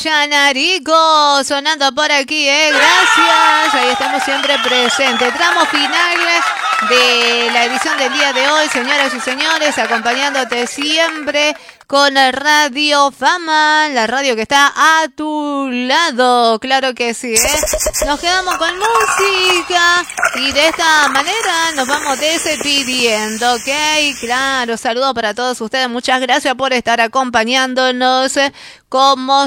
Yanarico, sonando por aquí, gracias. Ahí estamos siempre presentes. Tramo final de la edición del día de hoy, señoras y señores, acompañándote siempre con Radio Fama, la radio que está a tu lado. Claro que sí, Nos quedamos con música y de esta manera nos vamos despidiendo, ¿ok? Claro, saludos para todos ustedes. Muchas gracias por estar acompañándonos como